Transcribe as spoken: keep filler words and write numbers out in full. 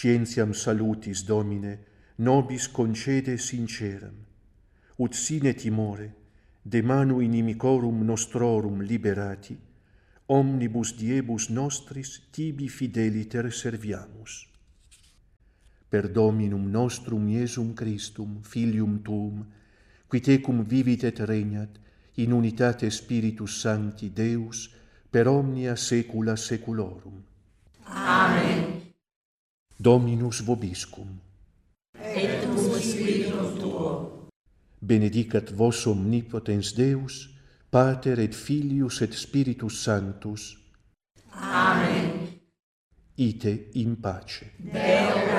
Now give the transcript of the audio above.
Scientiam salutis, Domine, nobis concede sinceram, ut sine timore, de manu inimicorum nostrorum liberati, omnibus diebus nostris tibi fideliter serviamus. Per Dominum nostrum Iesum Christum, Filium Tuum, qui tecum vivit et regnat, in unitate Spiritus Sancti Deus, per omnia saecula saeculorum. Amen. Dominus vobiscum. Et cum spiritum tuo. Benedicat vos omnipotens Deus, Pater et Filius et Spiritus Sanctus. Amen. Ite in pace. Deo